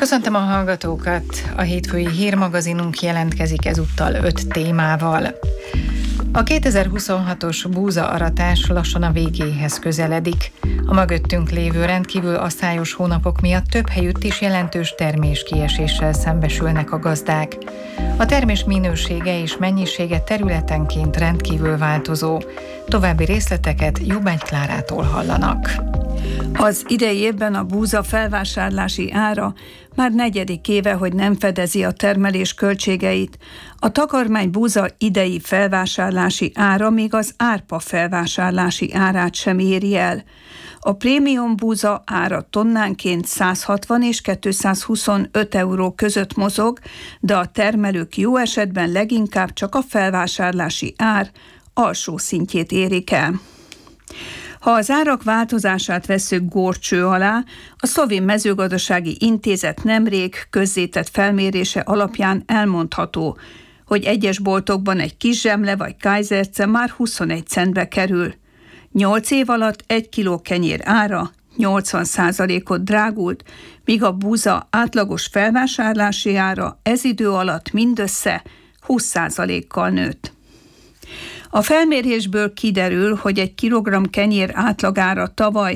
Köszöntöm a hallgatókat! A hétfői hírmagazinunk jelentkezik ezúttal 5 témával. A 2026-os búzaaratás lassan a végéhez közeledik. A mögöttünk lévő rendkívül asszályos hónapok miatt több helyütt is jelentős terméskieséssel szembesülnek a gazdák. A termés minősége és mennyisége területenként rendkívül változó. További részleteket Jobbágy Klárától hallanak. Az idei évben a búza felvásárlási ára már 4. éve, hogy nem fedezi a termelés költségeit. A takarmánybúza idei felvásárlási ára még az árpa felvásárlási árát sem éri el. A prémium búza ára tonnánként 160 és 225 euró között mozog, de a termelők jó esetben leginkább csak a felvásárlási ár alsó szintjét érik el. Ha az árak változását vesszük górcső alá, a Szlovén Mezőgazdasági Intézet nemrég közzétett felmérése alapján elmondható, hogy egyes boltokban egy kis zsemle vagy kájzerce már 21 centbe kerül. 8 év alatt 1 kiló kenyér ára 80%-ot drágult, míg a búza átlagos felvásárlási ára ez idő alatt mindössze 20%-kal nőtt. A felmérésből kiderül, hogy 1 kilogramm kenyér átlagára tavaly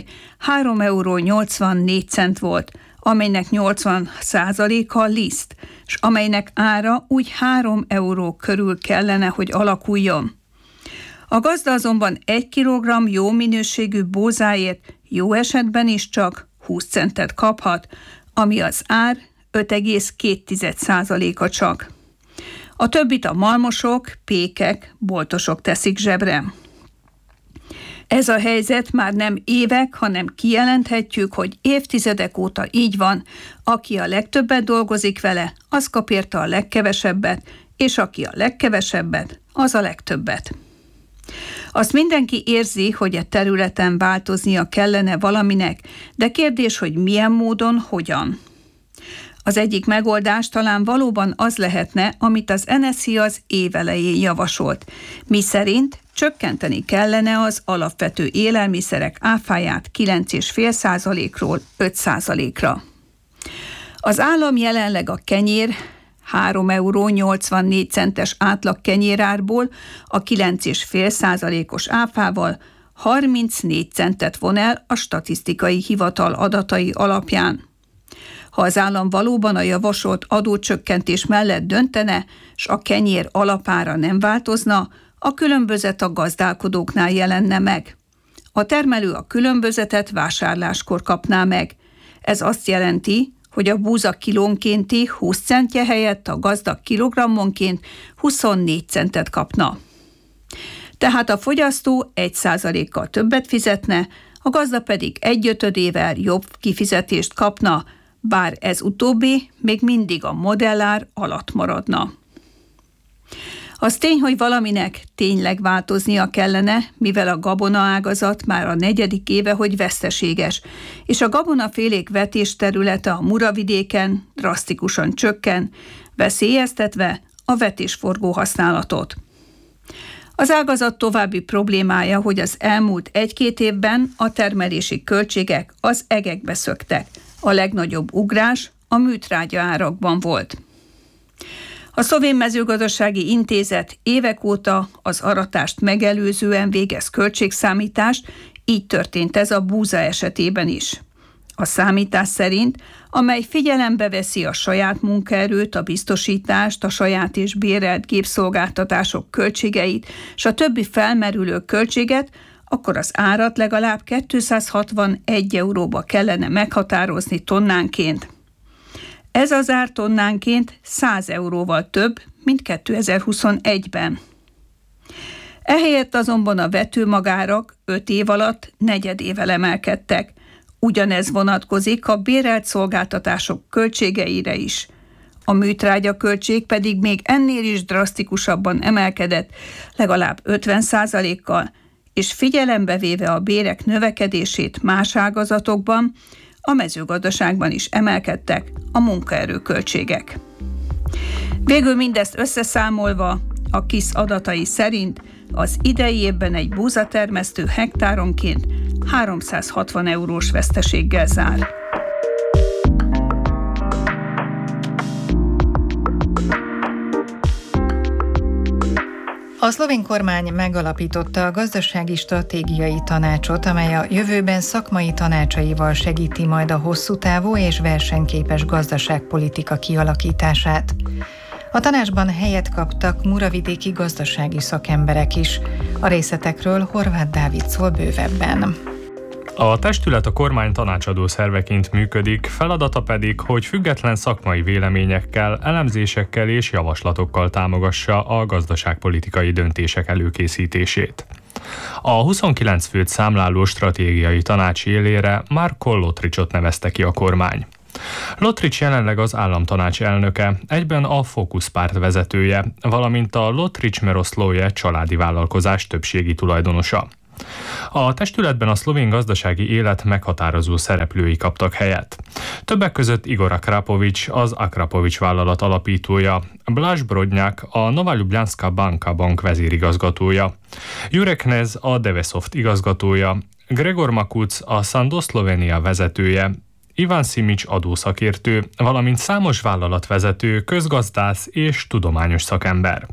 3,84 € volt, amelynek 80%-a liszt, és amelynek ára úgy 3 euró körül kellene, hogy alakuljon. A gazda azonban 1 kilogramm jó minőségű búzáért jó esetben is csak 20 centet kaphat, ami az ár 5,2%-a csak. A többit a malmosok, pékek, boltosok teszik zsebre. Ez a helyzet már nem évek, hanem kijelenthetjük, hogy évtizedek óta így van. Aki a legtöbbet dolgozik vele, az kap érte a legkevesebbet, és aki a legkevesebbet, az a legtöbbet. Azt mindenki érzi, hogy a területen változnia kellene valaminek, de kérdés, hogy milyen módon, hogyan. Az egyik megoldás talán valóban az lehetne, amit az NSZI az év elején javasolt, miszerint csökkenteni kellene az alapvető élelmiszerek áfáját 9,5%-ról 5%-ra. Az állam jelenleg a kenyér 3,84 € átlag kenyérárból a 9,5%-os áfával 34 centet von el a statisztikai hivatal adatai alapján. Ha az állam valóban a javasolt adócsökkentés mellett döntene, s a kenyér alapára nem változna, a különbözet a gazdálkodóknál jelenne meg. A termelő a különbözetet vásárláskor kapná meg. Ez azt jelenti, hogy a búza kilónkénti 20 centje helyett a gazda kilogrammonként 24 centet kapna. Tehát a fogyasztó 1%-kal többet fizetne, a gazda pedig 1/5-ével jobb kifizetést kapna, bár ez utóbbi még mindig a modellár alatt maradna. Az tény, hogy valaminek tényleg változnia kellene, mivel a gabonaágazat már a 4. éve, hogy veszteséges, és a gabonafélék vetés területe a Muravidéken drasztikusan csökken, veszélyeztetve a vetésforgó használatot. Az ágazat további problémája, hogy az elmúlt 1-2 évben a termelési költségek az egekbe szöktek. A legnagyobb ugrás a műtrágya árakban volt. A Szlovén Mezőgazdasági Intézet évek óta az aratást megelőzően végez költségszámítást, így történt ez a búza esetében is. A számítás szerint, amely figyelembe veszi a saját munkaerőt, a biztosítást, a saját és bérelt gépszolgáltatások költségeit, és a többi felmerülő költséget, akkor az árat legalább 261 euróba kellene meghatározni tonnánként. Ez az ár tonnánként 100 euróval több, mint 2021-ben. Ehelyett azonban a vetőmagárak 5 év alatt negyedével emelkedtek. Ugyanez vonatkozik a bérelt szolgáltatások költségeire is. A műtrágya költség pedig még ennél is drasztikusabban emelkedett, legalább 50%-kal, és figyelembe véve a bérek növekedését más ágazatokban, a mezőgazdaságban is emelkedtek a munkaerőköltségek. Végül mindezt összeszámolva, a KISZ adatai szerint az idei évben egy búzatermesztő hektáronként 360 eurós veszteséggel zár. A szlovén kormány megalapította a Gazdasági Stratégiai Tanácsot, amely a jövőben szakmai tanácsaival segíti majd a hosszú távú és versenyképes gazdaságpolitika kialakítását. A tanácsban helyet kaptak muravidéki gazdasági szakemberek is. A részletekről Horváth Dávid szól bővebben. A testület a kormány tanácsadó szerveként működik, feladata pedig, hogy független szakmai véleményekkel, elemzésekkel és javaslatokkal támogassa a gazdaságpolitikai döntések előkészítését. A 29 főt számláló stratégiai tanács élére Marko Lotricsot nevezte ki a kormány. Lotrics jelenleg az államtanács elnöke, egyben a Fókusz párt vezetője, valamint a Lotrics-Meroszlóje családi vállalkozás többségi tulajdonosa. A testületben a szlovén gazdasági élet meghatározó szereplői kaptak helyet. Többek között Igor Akrapovics, az Akrapovics vállalat alapítója, Blaž Brodňák, a Nova Ljubljanska Banka bank vezérigazgatója, Jurek Nez, a Devesoft igazgatója, Gregor Makuc, a Sandoz Szlovénia vezetője, Ivan Simics adószakértő, valamint számos vállalatvezető, közgazdász és tudományos szakember.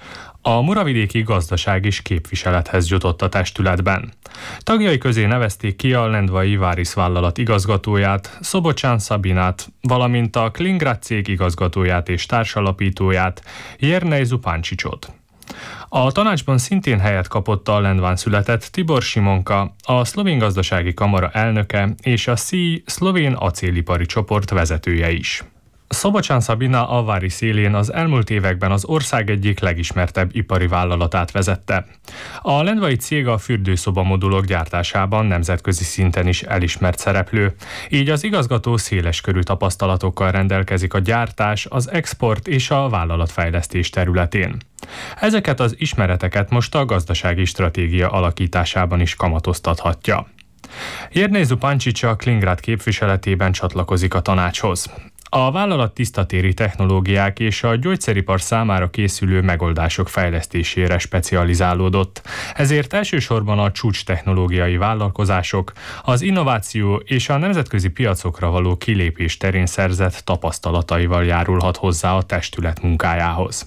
A muravidéki gazdaság is képviselethez jutott a testületben. Tagjai közé nevezték ki a Lendvai Varis vállalat igazgatóját, Szobocsán Szabinát, valamint a Klingrad cég igazgatóját és társalapítóját, Jernej Zupancsicsot. A tanácsban szintén helyet kapott a Lendván született Tibor Simonka, a Szlovén Gazdasági Kamara elnöke és a SZI szlovén acélipari csoport vezetője is. Szobocsán Szabina a Vári szélén az elmúlt években az ország egyik legismertebb ipari vállalatát vezette. A lendvai cég a fürdőszoba modulok gyártásában nemzetközi szinten is elismert szereplő, így az igazgató széleskörű tapasztalatokkal rendelkezik a gyártás, az export és a vállalatfejlesztés területén. Ezeket az ismereteket most a gazdasági stratégia alakításában is kamatoztathatja. Jernej Zupancsics a Klingrad képviseletében csatlakozik a tanácshoz. A vállalat tisztatéri technológiák és a gyógyszeripar számára készülő megoldások fejlesztésére specializálódott, ezért elsősorban a csúcs technológiai vállalkozások, az innováció és a nemzetközi piacokra való kilépés terén szerzett tapasztalataival járulhat hozzá a testület munkájához.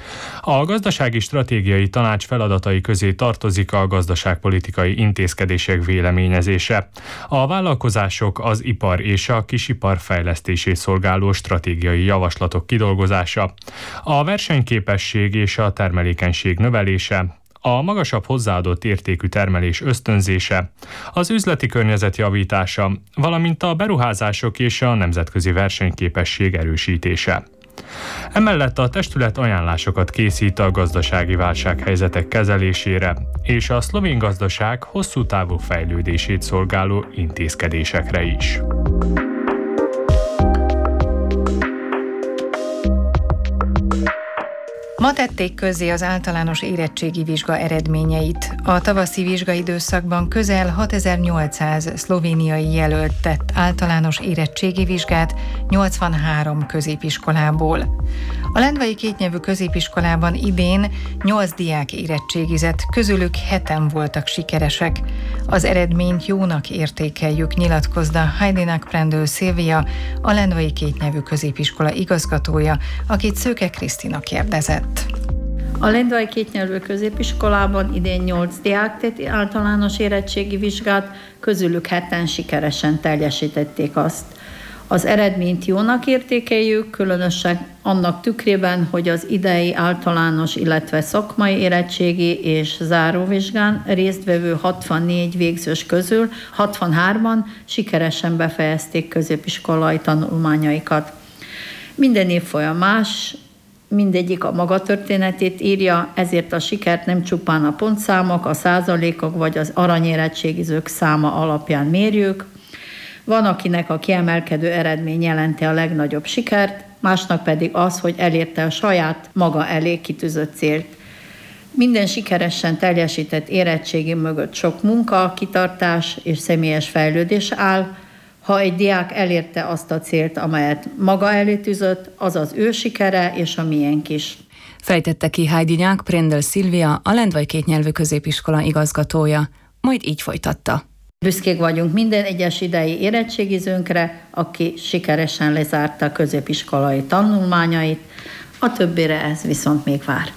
A Gazdasági Stratégiai Tanács feladatai közé tartozik a gazdaságpolitikai intézkedések véleményezése, a vállalkozások, az ipar és a kisipar fejlesztését szolgáló stratégiai javaslatok kidolgozása, a versenyképesség és a termelékenység növelése, a magasabb hozzáadott értékű termelés ösztönzése, az üzleti környezet javítása, valamint a beruházások és a nemzetközi versenyképesség erősítése. Emellett a testület ajánlásokat készít a gazdasági válsághelyzetek kezelésére és a szlovén gazdaság hosszú távú fejlődését szolgáló intézkedésekre is. Ma tették közzé az általános érettségi vizsga eredményeit. A tavaszi vizsgaidőszakban közel 6800 szlovéniai jelölt tett általános érettségi vizsgát 83 középiskolából. A lendvai kétnyelvű középiskolában idén 8 diák érettségizett, közülük 7-en voltak sikeresek. Az eredményt jónak értékeljük, nyilatkozta Heidinak Prendő Szilvia, a lendvai kétnyelvű középiskola igazgatója, akit Szőke Krisztina kérdezett. A lendvai kétnyelvű középiskolában idén 8 diák tett általános érettségi vizsgát, közülük 7-en sikeresen teljesítették azt. Az eredményt jónak értékeljük, különösen annak tükrében, hogy az idei általános, illetve szakmai érettségi és záróvizsgán résztvevő 64 végzős közül 63-an sikeresen befejezték középiskolai tanulmányaikat. Minden évfolyam más, mindegyik a maga történetét írja, ezért a sikert nem csupán a pontszámok, a százalékok vagy az aranyérettségizők száma alapján mérjük. Van, akinek a kiemelkedő eredmény jelenti a legnagyobb sikert, másnak pedig az, hogy elérte a saját maga elé kitűzött célt. Minden sikeresen teljesített érettségi mögött sok munka, kitartás és személyes fejlődés áll. Ha egy diák elérte azt a célt, amelyet maga elé tűzött, az az ő sikere és a miénk is. Fejtette ki Heidinak Prendő Szilvia, a lendvai kétnyelvű középiskola igazgatója. Majd így folytatta. Büszkék vagyunk minden egyes idei érettségizőnkre, aki sikeresen lezárta középiskolai tanulmányait, a többire ez viszont még vár.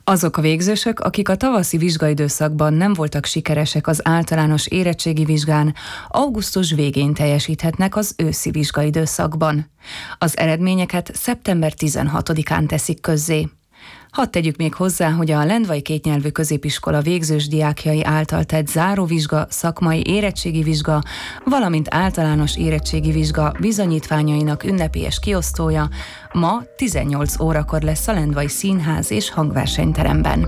Azok a végzősök, akik a tavaszi vizsgaidőszakban nem voltak sikeresek az általános érettségi vizsgán, augusztus végén teljesíthetnek az őszi vizsgaidőszakban. Az eredményeket szeptember 16-án teszik közzé. Hadd tegyük még hozzá, hogy a Lendvai Kétnyelvű Középiskola végzős diákjai által tett záróvizsga, szakmai érettségi vizsga, valamint általános érettségi vizsga bizonyítványainak ünnepélyes kiosztója ma 18 órakor lesz a Lendvai Színház és Hangversenyteremben.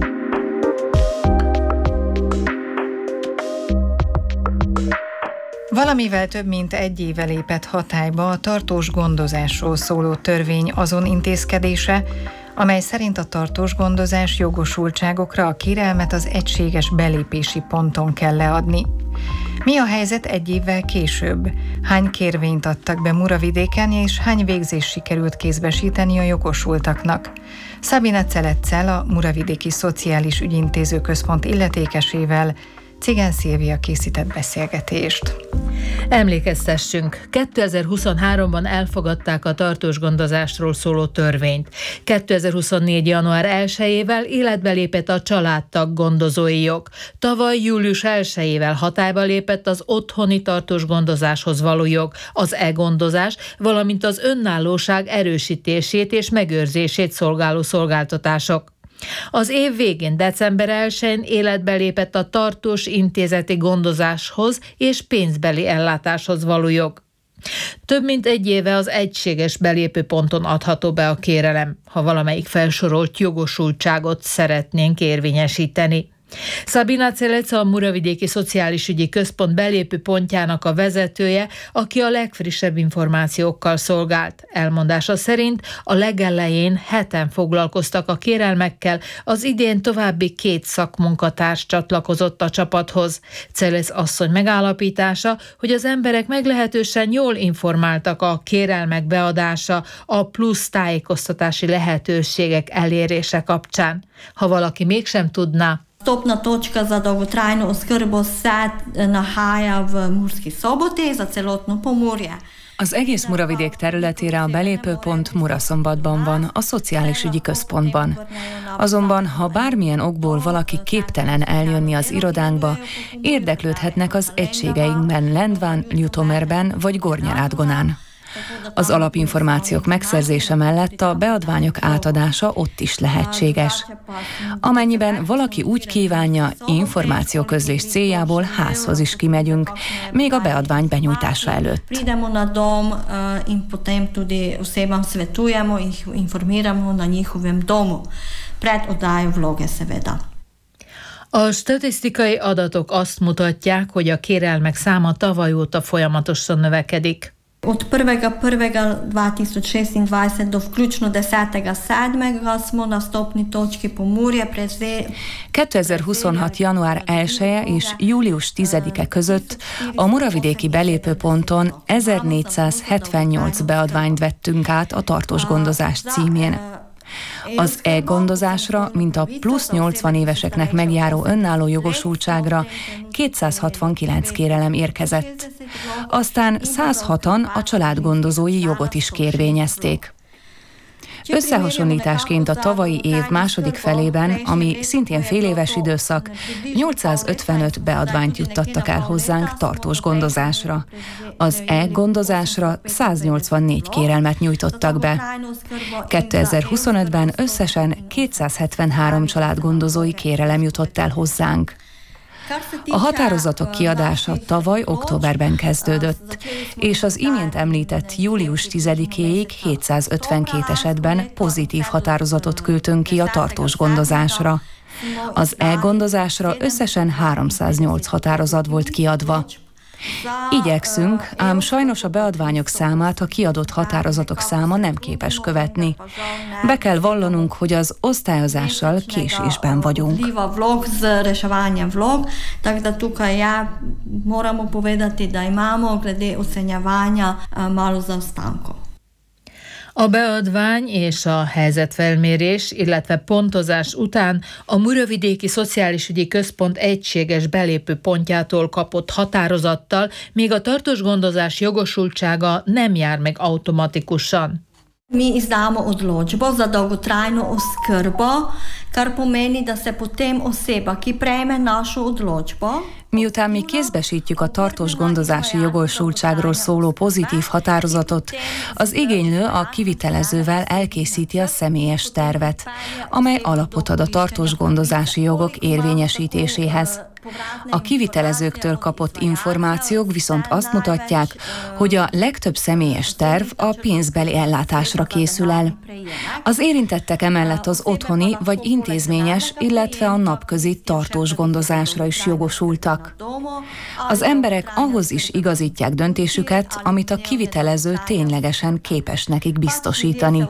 Valamivel több mint egy éve lépett hatályba a tartós gondozásról szóló törvény azon intézkedése, amely szerint a tartós gondozás jogosultságokra a kérelmet az egységes belépési ponton kell leadni. Mi a helyzet egy évvel később? Hány kérvényt adtak be Muravidéken, és hány végzést sikerült kézbesíteni a jogosultaknak? Szabina Celetzel, a Muravidéki Szociális Ügyintéző Központ illetékesével Cigán Szilvia készített beszélgetést. Emlékeztessünk, 2023-ban elfogadták a tartós gondozásról szóló törvényt. 2024. január 1-ével életbe lépett a családtag gondozói jog. Tavaly július 1-ével hatályba lépett az otthoni tartós gondozáshoz való jog, az e-gondozás, valamint az önállóság erősítését és megőrzését szolgáló szolgáltatások. Az év végén, december 1-én életbe lépett a tartós intézeti gondozáshoz és pénzbeli ellátáshoz való jog. Több mint egy éve az egységes belépőponton adható be a kérelem, ha valamelyik felsorolt jogosultságot szeretnénk érvényesíteni. Szabina Celetzel, a Muravidéki Szociális Ügyi Központ belépőpontjának a vezetője, aki a legfrissebb információkkal szolgált. Elmondása szerint a legelején 7-en foglalkoztak a kérelmekkel, az idén további 2 szakmunkatárs csatlakozott a csapathoz. Celetz asszony megállapítása, hogy az emberek meglehetősen jól informáltak a kérelmek beadása, a plusz tájékoztatási lehetőségek elérése kapcsán. Ha valaki mégsem tudná, Vstopna točka za dolgotrajno oskrbo se nahaja v Murski Soboti za celotno Pomurje. Az egész Muravidék területére a belépőpont Muraszombatban van, a Szociális Ügyi Központban. Azonban, ha bármilyen okból valaki képtelen eljönni az irodánkba, érdeklődhetnek az egységeinkben Lendván, Ljutomerben vagy Gornjarádgonán. Az alapinformációk megszerzése mellett a beadványok átadása ott is lehetséges. Amennyiben valaki úgy kívánja, információközlés céljából házhoz is kimegyünk, még a beadvány benyújtása előtt. Pridemo na dom in potem tudi osebam svetujemo in informiramo na njihovem domu. Pred oddajo vloge seveda. A statisztikai adatok azt mutatják, hogy a kérelmek száma tavaly óta folyamatosan növekedik. Od 1.1.2026 do vključno 10.7. smo na vstopni točki Pomurje 2026. január 1-e és július 10-e között a muravidéki belépőponton 1478 beadványt vettünk át a tartós gondozás címén. Az e-gondozásra, mint a plusz 80 éveseknek megjáró önálló jogosultságra 269 kérelem érkezett. Aztán 106-an a családgondozói jogot is kérvényezték. Összehasonlításként a tavalyi év második felében, ami szintén féléves időszak, 855 beadványt juttattak el hozzánk tartós gondozásra. Az e-gondozásra 184 kérelmet nyújtottak be. 2025-ben összesen 273 családgondozói kérelem jutott el hozzánk. A határozatok kiadása tavaly októberben kezdődött, és az imént említett július 10-éig 752 esetben pozitív határozatot küldtünk ki a tartós gondozásra. Az e-gondozásra összesen 308 határozat volt kiadva. Igyekszünk, ám sajnos a beadványok számát a kiadott határozatok száma nem képes követni. Be kell vallanunk, hogy az osztályozással késésben vagyunk. A beadvány és a helyzetfelmérés, illetve pontozás után a Muravidéki Szociális Ügyi Központ egységes belépőpontjától kapott határozattal még a tartós gondozás jogosultsága nem jár meg automatikusan. Mi izdamo odločbo za dolgotrajno oskrbo, kar pomeni, da se potem oseba, ki prejme našo odločbo. Miután mi kézbesítjük a tartós gondozási jogosultságról szóló pozitív határozatot, az igénylő a kivitelezővel elkészíti a személyes tervet, amely alapot ad a tartós gondozási jogok érvényesítéséhez. A kivitelezőktől kapott információk viszont azt mutatják, hogy a legtöbb személyes terv a pénzbeli ellátásra készül el. Az érintettek emellett az otthoni vagy intézményes, illetve a napközi tartós gondozásra is jogosultak. Az emberek ahhoz is igazítják döntésüket, amit a kivitelező ténylegesen képes nekik biztosítani.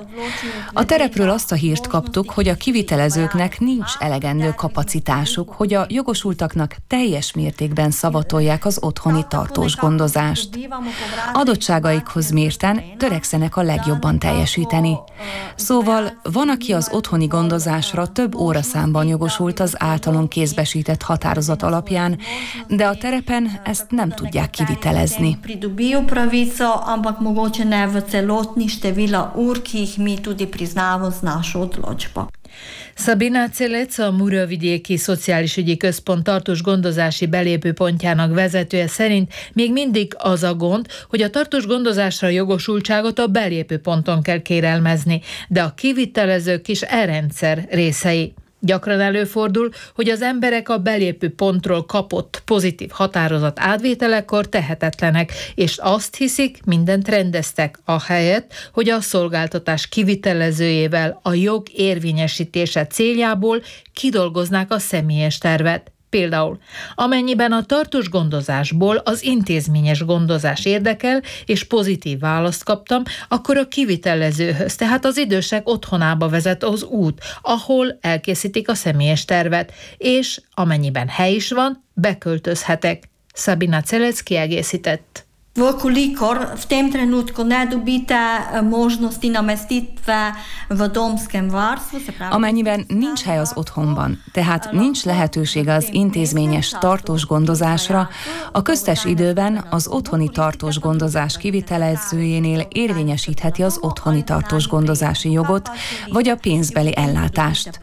A terepről azt a hírt kaptuk, hogy a kivitelezőknek nincs elegendő kapacitásuk, hogy a jogosultaknak teljes mértékben szavatolják az otthoni tartós gondozást. Adottságaikhoz mérten törekszenek a legjobban teljesíteni. Szóval van, aki az otthoni gondozásra több óraszámban jogosult az általunk kézbesített határozat alapján, de a terepen ezt nem tudják kivitelezni. Pridobijo pravico, ampak mogoče ne v celotni števila ur, ki jih mi tudi priznamo z našo odločbo. Sabina Celec, a Muravidéki Szociális Ügyi Központ tartós gondozási belépőpontjának vezetője szerint még mindig az a gond, hogy a tartós gondozásra jogosultságot a belépőponton kell kérelmezni, de a kivitelezők is e rendszer részei. Gyakran előfordul, hogy az emberek a belépő pontról kapott pozitív határozat átvételekor tehetetlenek, és azt hiszik, mindent rendeztek, ahelyett, hogy a szolgáltatás kivitelezőjével a jog érvényesítése céljából kidolgoznák a személyes tervet. Például, amennyiben a tartós gondozásból az intézményes gondozás érdekel, és pozitív választ kaptam, akkor a kivitelezőhöz, tehát az idősek otthonába vezet az út, ahol elkészítik a személyes tervet, és amennyiben hely is van, beköltözhetek. Sabina Celec kiegészített. Vkolikor v tem trenutku ne dobite možnosti namestitve v domskem varstvu, amennyiben nincs hely az otthonban, tehát nincs lehetősége az intézményes tartós gondozásra, a köztes időben az otthoni tartós gondozás kivitelezőjénél érvényesítheti az otthoni tartós gondozási jogot, vagy a pénzbeli ellátást.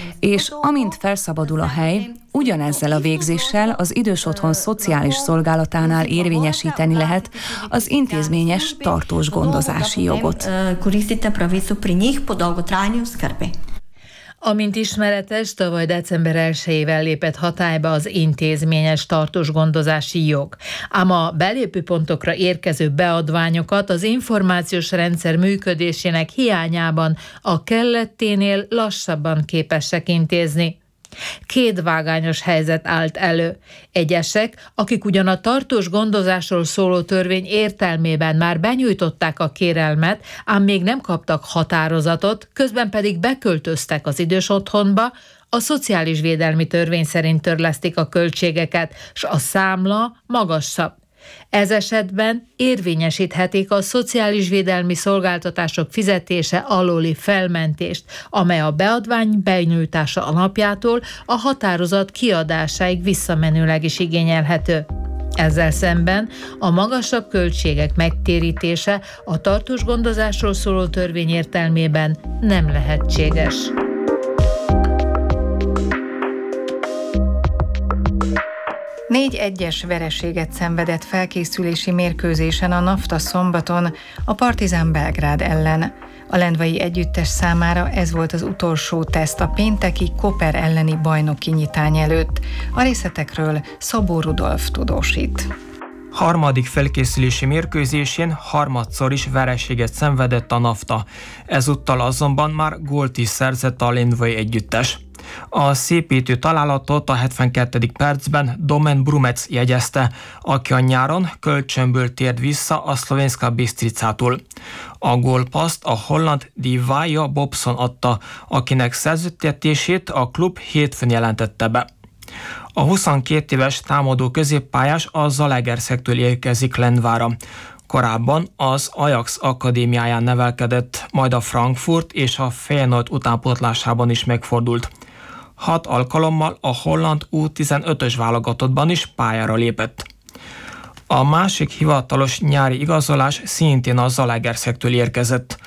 És amint felszabadul a hely, ugyanezzel a végzéssel az idős otthon szociális szolgálatánál érvényesíteni lehet az intézményes tartós gondozási jogot. Amint ismeretes, tavaly december 1-ével lépett hatályba az intézményes tartós gondozási jog. Ám a belépőpontokra érkező beadványokat az információs rendszer működésének hiányában a kelletténél lassabban képesek intézni. Kétvágányos helyzet állt elő. Egyesek, akik ugyan a tartós gondozásról szóló törvény értelmében már benyújtották a kérelmet, ám még nem kaptak határozatot, közben pedig beköltöztek az idős otthonba, a szociális védelmi törvény szerint törlesztik a költségeket, s a számla magasabb. Ez esetben érvényesíthetik a szociális védelmi szolgáltatások fizetése alóli felmentést, amely a beadvány benyújtása alapjától a határozat kiadásáig visszamenőleg is igényelhető. Ezzel szemben a magasabb költségek megtérítése a tartós gondozásról szóló törvény értelmében nem lehetséges. 4-1-es vereséget szenvedett felkészülési mérkőzésen a Nafta szombaton a Partizan Belgrád ellen. A lendvai együttes számára ez volt az utolsó teszt a pénteki Koper elleni bajnoki nyitány előtt. A részletekről Szabó Rudolf tudósít. Harmadik felkészülési mérkőzésén harmadszor is vereséget szenvedett a Nafta. Ezúttal azonban már gólt is szerzett a lendvai együttes. A szépítő találatot a 72. percben Domen Brumec jegyezte, aki a nyáron kölcsönből tért vissza a Slovenska Bistricától. A gólpaszt a holland Divaja Bobson adta, akinek szerződtetését a klub hétfőn jelentette be. A 22 éves támadó középpályás a Zalaegerszektől érkezik Lendvára. Korábban az Ajax akadémiáján nevelkedett, majd a Frankfurt és a Feyenoord utánpótlásában is megfordult. 6 alkalommal a holland U15-ös válogatottban is pályára lépett. A másik hivatalos nyári igazolás szintén a Zalaegerszektől érkezett.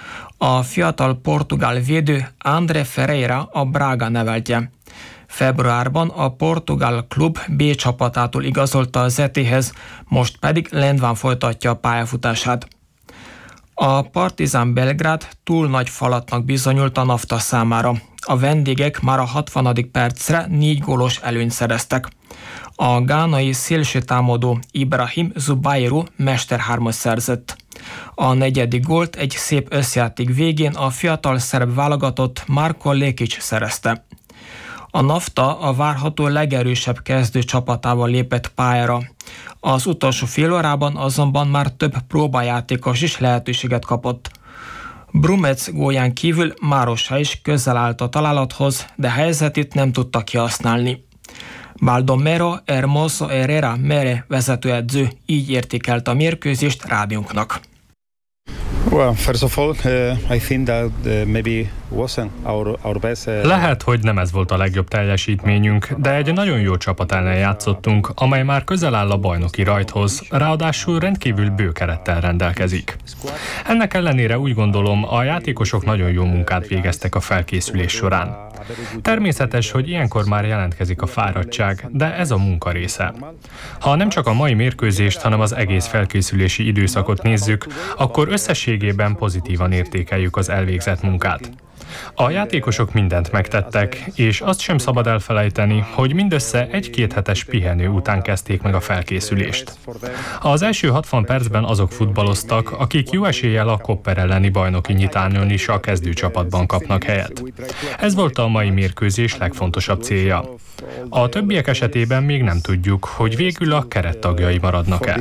A fiatal portugál védő André Ferreira a Braga neveltje. Februárban a portugál klub B csapatától igazolta a Zetéhez, most pedig Lendván folytatja a pályafutását. A Partizan Belgrád túl nagy falatnak bizonyult a NAFTA számára. A vendégek már a 60. percre 4 gólos előnyt szereztek. A gánai szélsőtámadó Ibrahim Zubairu mesterhármas szerzett. A 4. gólt egy szép összjáték végén a fiatal szerb válogatott Marko Lekic szerezte. A NAFTA a várható legerősebb kezdő csapatával lépett pályára. Az utolsó fél órában azonban már több próbajátékos is lehetőséget kapott. Brumec gólján kívül Márosa is közel állt a találathoz, de helyzetét nem tudta kihasználni. Baldomero Hermoso Herrera Mere vezetőedző így értékelte a mérkőzést rádiónknak. Well, first of all, I think that maybe wasn't our best. Lehet, hogy nem ez volt a legjobb teljesítményünk, de egy nagyon jó csapat ellen játszottunk, amely már közel áll a bajnoki rajthoz, ráadásul rendkívül bő kerettel rendelkezik. Ennek ellenére úgy gondolom, a játékosok nagyon jó munkát végeztek a felkészülés során. Természetes, hogy ilyenkor már jelentkezik a fáradtság, de ez a munka része. Ha nem csak a mai mérkőzést, hanem az egész felkészülési időszakot nézzük, akkor összességében pozitívan értékeljük az elvégzett munkát. A játékosok mindent megtettek, és azt sem szabad elfelejteni, hogy mindössze 1-2 hetes pihenő után kezdték meg a felkészülést. Az első 60 percben azok futballoztak, akik jó eséllyel a Koper elleni bajnoki nyitányon is a kezdőcsapatban kapnak helyet. Ez volt a mai mérkőzés legfontosabb célja. A többiek esetében még nem tudjuk, hogy végül a kerettagjai maradnak-e.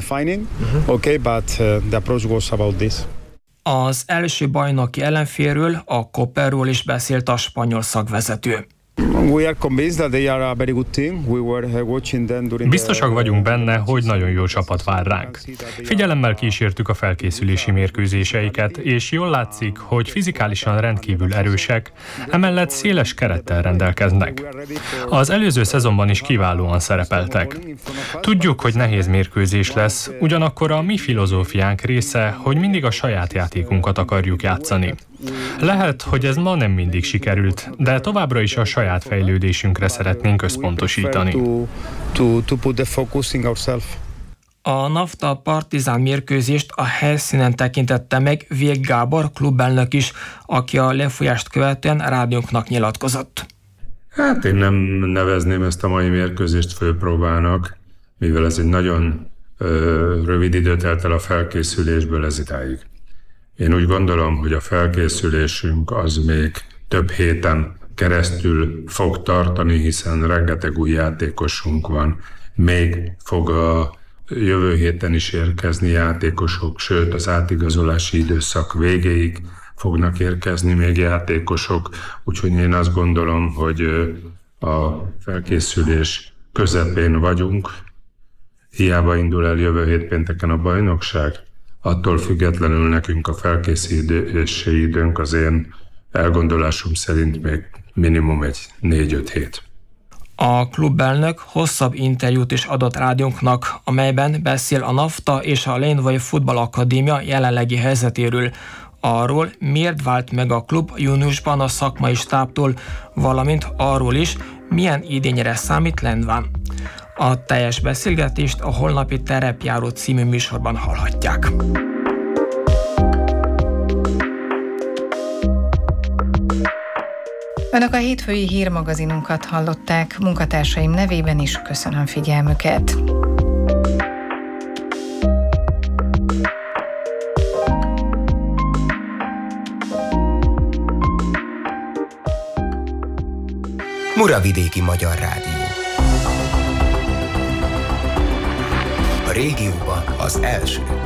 Az első bajnoki ellenfélről, a Koperról is beszélt a spanyol szakvezető. Biztosak vagyunk benne, hogy nagyon jó csapat vár ránk. Figyelemmel kísértük a felkészülési mérkőzéseiket, és jól látszik, hogy fizikálisan rendkívül erősek, emellett széles kerettel rendelkeznek. Az előző szezonban is kiválóan szerepeltek. Tudjuk, hogy nehéz mérkőzés lesz, ugyanakkor a mi filozófiánk része, hogy mindig a saját játékunkat akarjuk játszani. Lehet, hogy ez ma nem mindig sikerült, de továbbra is a saját fejlődésünkre szeretnénk összpontosítani. A NAFTA Partizan mérkőzést a helyszínen tekintette meg Vég Gábor klubelnök is, aki a lefolyást követően rádiónknak nyilatkozott. Hát én nem nevezném ezt a mai mérkőzést főpróbának, mivel ez egy nagyon rövid idő telt el a felkészülésből ez idáig. Én úgy gondolom, hogy a felkészülésünk az még több héten keresztül fog tartani, hiszen rengeteg új játékosunk van. Még fog a jövő héten is érkezni játékosok, sőt az átigazolási időszak végéig fognak érkezni még játékosok, úgyhogy én azt gondolom, hogy a felkészülés közepén vagyunk. Hiába indul el jövő hét pénteken a bajnokság, attól függetlenül nekünk a felkészülési időnk az én elgondolásom szerint még minimum egy 4-5 hét. A klubelnök hosszabb interjút is adott rádiónknak, amelyben beszél a NAFTA és a Lendvai Futball Akadémia jelenlegi helyzetéről, arról, miért vált meg a klub júniusban a szakmai stábtól, valamint arról is, milyen idényre számít Lendván. A teljes beszélgetést a holnapi Terepjáró című műsorban hallhatják. Önök a hétfői hírmagazinunkat hallották, munkatársaim nevében is köszönöm figyelmüket. Muravidéki Magyar Rádió. A régióban az első.